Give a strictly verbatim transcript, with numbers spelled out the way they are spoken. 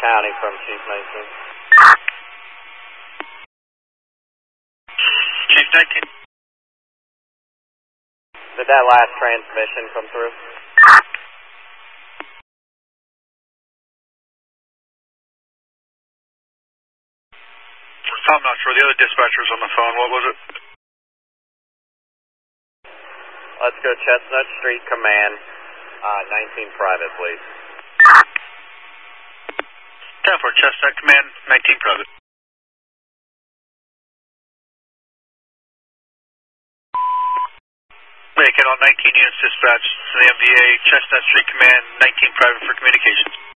County from Chief nineteen. Chief nineteen. Did that last transmission come through? I'm not sure. The other dispatcher's on the phone. What was it? Let's go Chestnut Street Command, uh, nineteen private, please. ten four Chestnut Command, nineteen private. Make it on nineteen units dispatch to the M V A, Chestnut Street Command, nineteen private for communications.